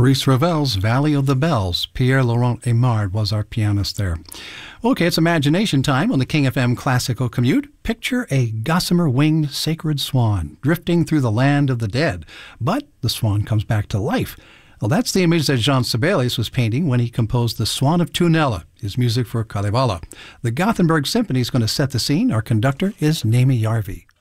Maurice Ravel's Valley of the Bells. Pierre-Laurent Aimard was our pianist there. Okay, it's imagination time on the King FM Classical Commute. Picture a gossamer-winged sacred swan drifting through the land of the dead, but the swan comes back to life. Well, that's the image that Jean Sibelius was painting when he composed The Swan of Tuonela, his music for Kalevala. The Gothenburg Symphony is going to set the scene. Our conductor is Naomi Järvi.